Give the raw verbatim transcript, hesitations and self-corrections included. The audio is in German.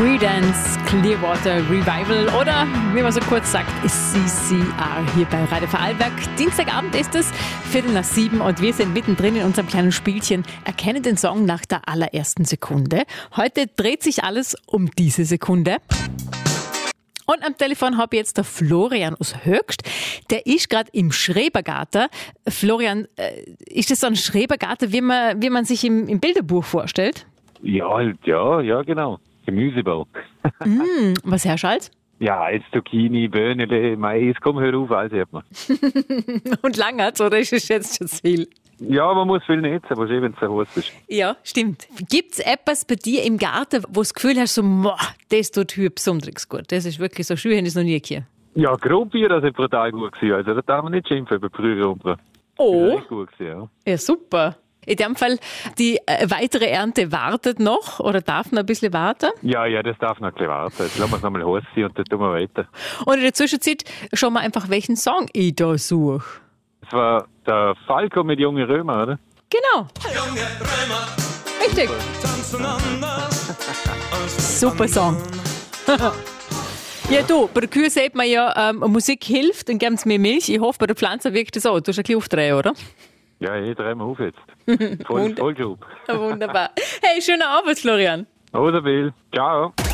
Creedence Clearwater Revival oder, wie man so kurz sagt, C C R hier bei Radio Vorarlberg. Dienstagabend ist es, Viertel nach sieben und wir sind mittendrin in unserem kleinen Spielchen Erkenne den Song nach der allerersten Sekunde. Heute dreht sich alles um diese Sekunde. Und am Telefon habe ich jetzt der Florian aus Höchst. Der ist gerade im Schrebergarten. Florian, ist das so ein Schrebergarten, wie man, wie man sich im, im Bilderbuch vorstellt? Ja, halt, ja, ja, genau. Gemüsebau. mm, was herrscht halt? Ja, jetzt Zucchini, Böhnele, Mais, komm, hör auf, alles hat man. Und lang hat's, oder ist es jetzt schon zu viel? Ja, man muss viel netzen, aber schön, wenn es so heiß ist. Ja, stimmt. Gibt's etwas bei dir im Garten, wo du das Gefühl hast, so, boah, das tut hier besonders gut? Das ist wirklich so schön, ist noch nie hier. Ja, Grobbier, das ist brutal gut gewesen. Also, da darf man nicht schimpfen über Brühe. Oh. Das ist gut gewesen, ja. Ja, super. In dem Fall, die äh, weitere Ernte wartet noch oder darf noch ein bisschen warten? Ja, ja, das darf noch ein bisschen warten. Jetzt lassen wir es nochmal heiß sein und dann tun wir weiter. Und in der Zwischenzeit schauen wir einfach, welchen Song ich da suche. Das war der Falco mit Junge Römer, oder? Genau. Junge Römer. Richtig. Tanzen anders. Super Song. Ja, du, bei der Kühe sieht man ja, ähm, Musik hilft, dann geben sie mir Milch. Ich hoffe, bei der Pflanze wirkt das auch. Du hast ein bisschen aufdrehen, oder? Ja, ich drehe mal auf jetzt. Voll, voll grob. Wunderbar. Hey, schönen Abend, Florian. Oder Bill. Ciao.